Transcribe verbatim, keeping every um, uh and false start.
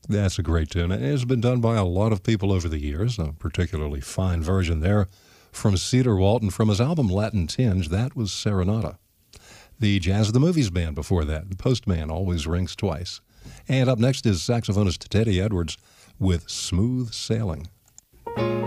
That's a great tune. It has been done by a lot of people over the years, a particularly fine version there from Cedar Walton from his album Latin Tinge. That was Serenata. The Jazz of the Movies Band before that, the Postman Always Rings Twice. And up next is saxophonist Teddy Edwards with Smooth Sailing.